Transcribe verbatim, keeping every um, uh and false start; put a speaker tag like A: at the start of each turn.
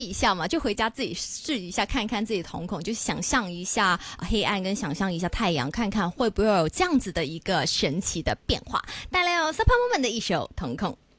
A: 一下嘛，就回家自己试一下，看看自己瞳孔，就想象一下黑暗，跟想象一下太阳，看看会不会有这样子的一个神奇的变化。带来有 Super Moment 的一首瞳孔。